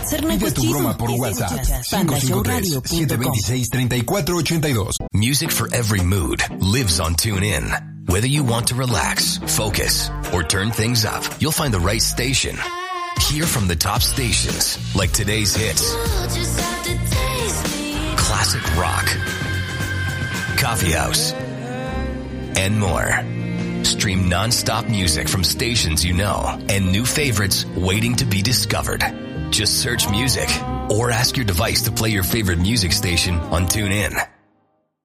Pide tu broma por WhatsApp. 553-726-3482. Music for every mood lives on TuneIn. Whether you want to relax, focus, or turn things up, you'll find the right station. Hear from the top stations, like today's hits, classic rock, coffee house, and more. Stream non-stop music from stations you know and new favorites waiting to be discovered. Just search music or ask your device to play your favorite music station on TuneIn.